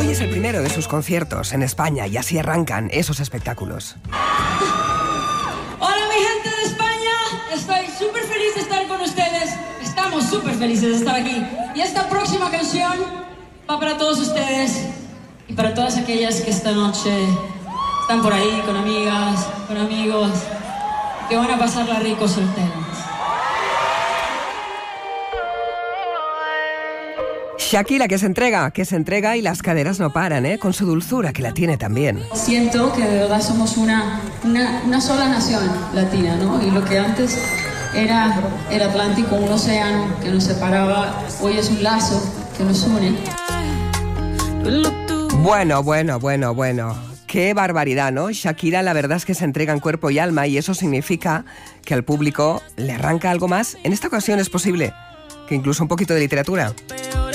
Hoy es el primero de sus conciertos en España y así arrancan esos espectáculos. Hola mi gente de España, estoy súper feliz de estar con ustedes. Estamos súper felices de estar aquí. Y esta próxima canción va para todos ustedes y para todas aquellas que esta noche están por ahí con amigas, con amigos, que van a pasarla rico solteros. Shakira que se entrega y las caderas no paran, con su dulzura que la tiene también. Siento que de verdad somos una sola nación latina, ¿no? Y lo que antes era el Atlántico, un océano que nos separaba, hoy es un lazo que nos une. Bueno. Qué barbaridad, ¿no? Shakira la verdad es que se entrega en cuerpo y alma y eso significa que al público le arranca algo más. En esta ocasión es posible que incluso un poquito de literatura.